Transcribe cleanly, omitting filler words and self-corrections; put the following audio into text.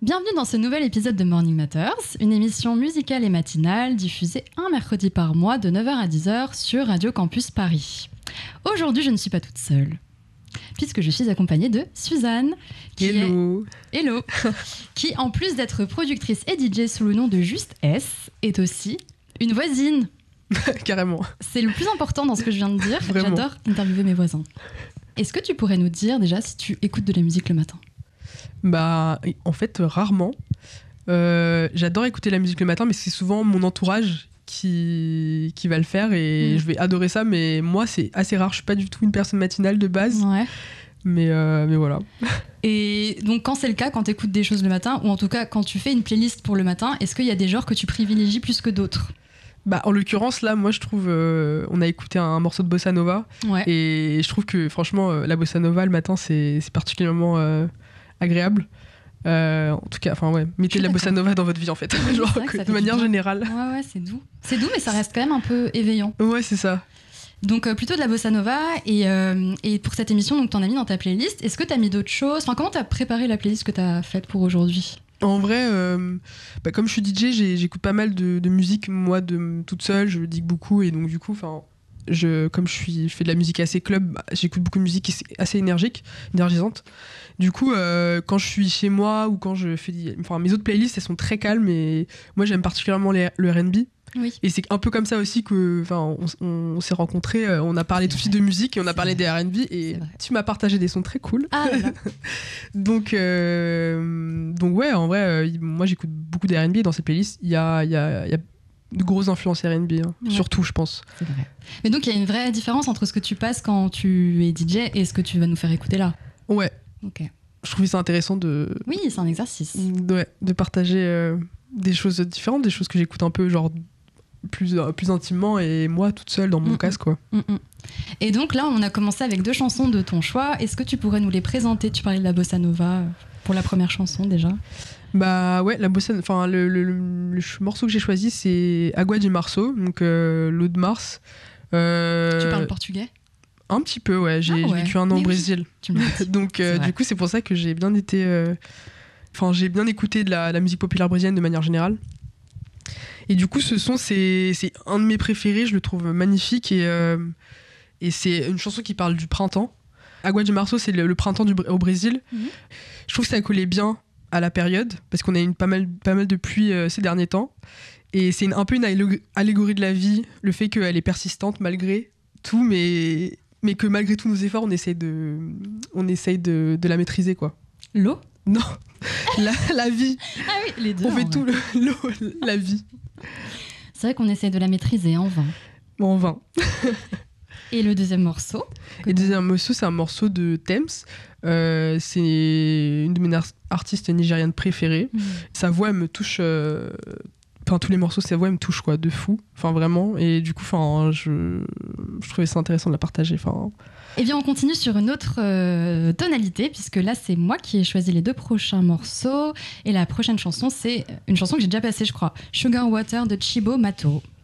Bienvenue dans ce nouvel épisode de Morning Matters, une émission musicale et matinale diffusée un mercredi par mois de 9h à 10h sur Radio Campus Paris. Aujourd'hui, je ne suis pas toute seule, puisque je suis accompagnée de Suzanne, Hello, qui en plus d'être productrice et DJ sous le nom de Juste S, est aussi une voisine. Carrément. C'est le plus important dans ce que je viens de dire. Vraiment. J'adore interviewer mes voisins. Est-ce que tu pourrais nous dire déjà si tu écoutes de la musique le matin ? Bah, en fait, rarement. J'adore écouter la musique le matin, mais c'est souvent mon entourage qui va le faire et je vais adorer ça. Mais moi, c'est assez rare. Je suis pas du tout une personne matinale de base. Ouais. Mais voilà. Et donc, quand c'est le cas, quand tu écoutes des choses le matin, ou en tout cas quand tu fais une playlist pour le matin, est-ce qu'il y a des genres que tu privilégies plus que d'autres ? Bah, en l'occurrence, là, moi, je trouve... on a écouté un morceau de Bossa Nova. Ouais. Et je trouve que, franchement, la Bossa Nova, le matin, c'est particulièrement agréable. En tout cas, enfin, ouais, mettez de la Bossa Nova dans votre vie, en fait. Oui, Genre, de manière générale. Ouais, c'est doux. C'est doux, mais ça reste quand même un peu éveillant. Ouais, c'est ça. Donc, plutôt de la Bossa Nova. Et pour cette émission, donc, t'en as mis dans ta playlist. Est-ce que t'as mis d'autres choses ? Enfin, comment t'as préparé la playlist que t'as faite pour aujourd'hui ? En vrai, comme je suis DJ, j'écoute pas mal de musique, moi, toute seule, je digue beaucoup, et donc du coup, comme je fais de la musique assez club, j'écoute beaucoup de musique assez énergisante. Du coup, quand je suis chez moi ou quand je fais... mes autres playlists, elles sont très calmes, et moi, j'aime particulièrement le R&B. Oui. Et c'est un peu comme ça aussi que, on s'est rencontrés, on a parlé tout de suite de musique et on a parlé des R&B et tu m'as partagé des sons très cool. Ah là là. donc ouais, en vrai, moi j'écoute beaucoup des R&B dans cette playlist. Il y a de grosses influences R&B, hein, ouais. surtout, je pense. C'est vrai. Mais donc il y a une vraie différence entre ce que tu passes quand tu es DJ et ce que tu vas nous faire écouter là. Ouais. Ok. Je trouvais ça intéressant de. Oui, c'est un exercice. De partager des choses différentes, des choses que j'écoute un peu genre plus intimement et moi toute seule dans mon casque, quoi. Et donc là, on a commencé avec 2 chansons de ton choix. Est-ce que tu pourrais nous les présenter ? Tu parlais de la Bossa Nova pour la première chanson déjà. Bah ouais, la Bossa, le morceau que j'ai choisi, c'est Água de Março, donc l'eau de Mars. Tu parles portugais ? Un petit peu, ouais. J'ai vécu un an au Brésil. Tu me l'as dit. Donc du coup, c'est pour ça que j'ai bien été... j'ai bien écouté de la musique populaire brésilienne de manière générale. Et du coup, ce son, c'est un de mes préférés, je le trouve magnifique. Et c'est une chanson qui parle du printemps. Água de Março, c'est le printemps au Brésil. Je trouve que ça collait bien à la période, parce qu'on a eu pas mal de pluie ces derniers temps. Et c'est un peu une allégorie de la vie, le fait qu'elle est persistante malgré tout, mais que malgré tous nos efforts, on essaye de la maîtriser, quoi. L'eau ? Non, la vie. Ah oui, les deux. On fait tout l'eau, la vie. C'est vrai qu'on essaie de la maîtriser en vain. En vain. Et le deuxième morceau ? Et le deuxième morceau, c'est un morceau de Tems. C'est une de mes artistes nigérianes préférées. Sa voix, elle me touche... tous les morceaux, sa voix, elle me touche, quoi, de fou. Enfin, vraiment. Et du coup, je trouvais ça intéressant de la partager. Eh bien, on continue sur une autre tonalité, puisque là, c'est moi qui ai choisi les 2 prochains morceaux. Et la prochaine chanson, c'est une chanson que j'ai déjà passée, je crois. Sugar Water de Chibo Mato.